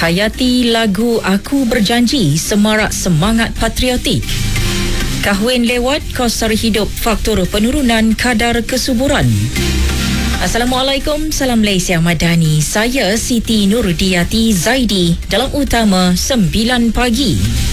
Hayati lagu Aku Berjanji semarak semangat patriotik. Kahwin lewat kos sara hidup faktor penurunan kadar kesuburan. Assalamualaikum, salam Malaysia Madani. Saya Siti Nurdiati Zaidi dalam Utama 9 Pagi.